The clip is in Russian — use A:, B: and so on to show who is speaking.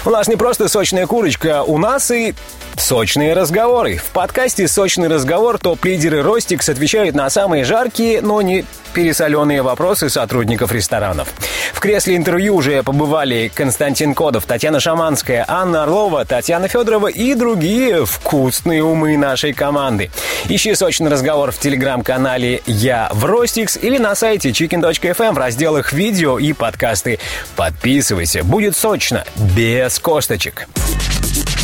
A: У нас не просто сочная курочка, у нас и сочные разговоры. В подкасте «Сочный разговор» топ-лидеры Ростикс отвечают на самые жаркие, но не пересоленные вопросы сотрудников ресторанов. В кресле интервью уже побывали Константин Кодов, Татьяна Шаманская, Анна Орлова, Татьяна Федорова и другие вкусные умы нашей команды. Ищи «Сочный разговор» в телеграм-канале «Я в Ростикс» или на сайте chicken.fm в разделах «Видео» и «Подкасты». Подписывайся, будет сочно, без косточек.